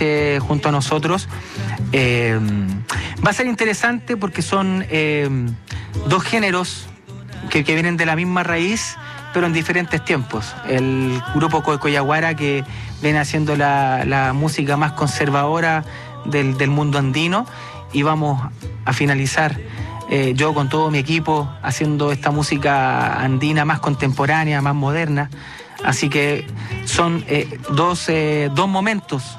noche junto a nosotros. Va a ser interesante porque son dos géneros que vienen de la misma raíz, pero en diferentes tiempos. El grupo Coyaguara, que viene haciendo la música más conservadora del mundo andino, y vamos a finalizar yo con todo mi equipo haciendo esta música andina más contemporánea, más moderna. Así que son dos momentos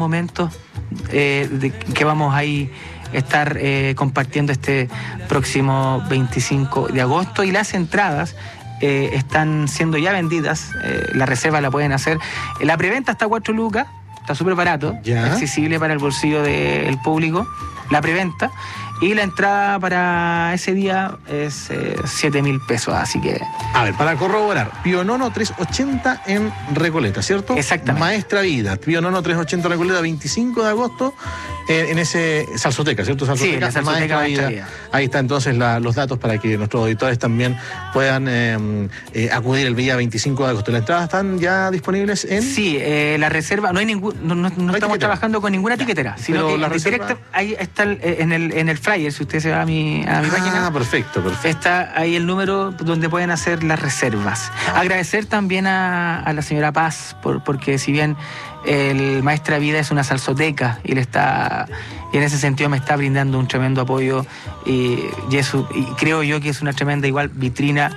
que vamos ahí a estar compartiendo este próximo 25 de agosto, y las entradas están siendo ya vendidas. La reserva la pueden hacer. La preventa está a 4 lucas, está súper barato, accesible para el bolsillo del público, la preventa. Y la entrada para ese día es 7.000 pesos, así que... A ver, para corroborar, Pío Nono 380 en Recoleta, ¿cierto? Exactamente. Maestra Vida, Pío Nono 380 en Recoleta, 25 de agosto, en ese Salsoteca, ¿cierto? Sí, la Salsoteca Maestra Vida. Ahí están entonces los datos para que nuestros auditores también puedan acudir el día 25 de agosto. ¿Las entradas están ya disponibles en...? Sí, la reserva, no estamos trabajando con ninguna tiquetera, sino que la reserva... directa, ahí está en el flyer, si usted se va a mi página. Perfecto. Está ahí el número donde pueden hacer las reservas. Agradecer también a la señora Paz, porque si bien el Maestra Vida es una salsoteca y en ese sentido me está brindando un tremendo apoyo, y creo yo que es una tremenda igual vitrina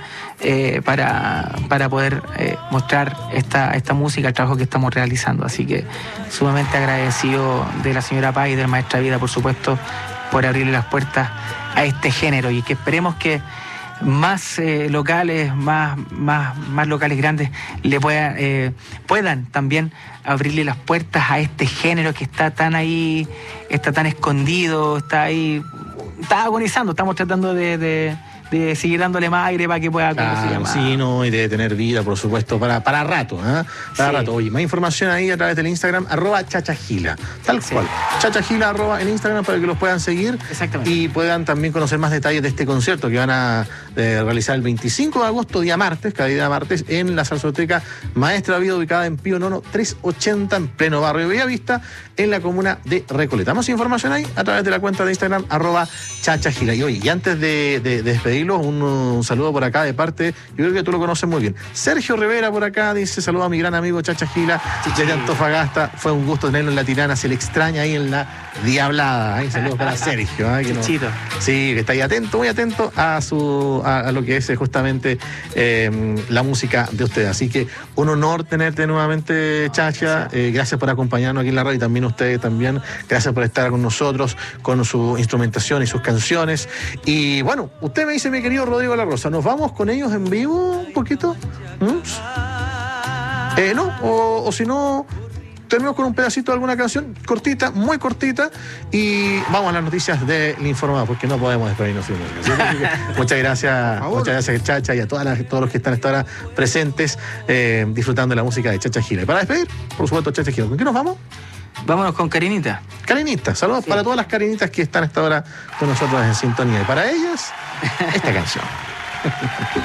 para poder mostrar esta música, el trabajo que estamos realizando. Así que sumamente agradecido de la señora Paz y del Maestra Vida, por supuesto, por abrirle las puertas a este género, y que esperemos que más locales, más locales grandes puedan también abrirle las puertas a este género que está tan escondido, está agonizando. Estamos tratando de seguir dándole más aire para que pueda y de tener vida, por supuesto, para rato, rato. Oye, más información ahí a través del Instagram, @chachagila, tal cual. Chachagila en Instagram, para que los puedan seguir. Exactamente. Y puedan también conocer más detalles de este concierto que van a realizar el 25 de agosto, día martes, cada día martes, en la Salsoteca Maestra Vida, ubicada en Pío Nono 380, en pleno barrio Bellavista, en la comuna de Recoleta. Más información ahí a través de la cuenta de Instagram, @chachagila. Y oye, y antes de despedir, un saludo por acá de parte, yo creo que tú lo conoces muy bien, Sergio Rivera por acá, dice: saludo a mi gran amigo Chacha Gila, de Antofagasta, fue un gusto tenerlo en la Tirana, se le extraña ahí en la Diablada. Saludos para Sergio, que está ahí atento, muy atento a lo que es justamente la música de ustedes. Así que un honor tenerte nuevamente, Chacha. Gracias por acompañarnos aquí en la radio, y también ustedes también, gracias por estar con nosotros, con su instrumentación y sus canciones. Y bueno, usted me dice, mi querido Rodrigo La Rosa, ¿nos vamos con ellos en vivo un poquito? ¿No? O si no, terminamos con un pedacito de alguna canción cortita, muy cortita, y vamos a las noticias del Informado, porque no podemos despedirnos sin música. ¿Sí? Muchas gracias, Chacha, y a todos los que están hasta ahora presentes disfrutando de la música de Chacha Gila. Y para despedir, por supuesto, Chacha Gila, ¿con qué nos vamos? Vámonos con Karinita. Karinita, saludos para todas las Karinitas que están hasta ahora con nosotros en sintonía. Y para ellas, esta canción.